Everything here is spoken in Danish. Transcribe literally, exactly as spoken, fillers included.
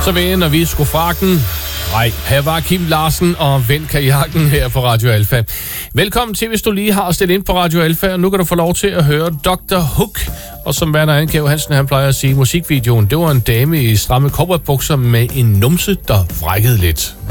Så vender vi sgu frakken. Nej, her var Kim Larsen og Vend kajakken her på Radio Alfa. Velkommen til, hvis du lige har stillet ind på Radio Alfa, og nu kan du få lov til at høre doktor Hook. Og som Werner Ankev Hansen, han plejer at sige, musikvideoen, det var en dame i stramme cowboybukser med en numse, der vrækkede lidt.